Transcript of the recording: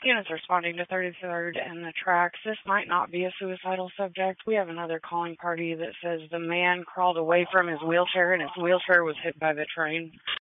Units responding to 33rd and the tracks. This might not be a suicidal subject. We have another calling party that says the man crawled away from his wheelchair and his wheelchair was hit by the train.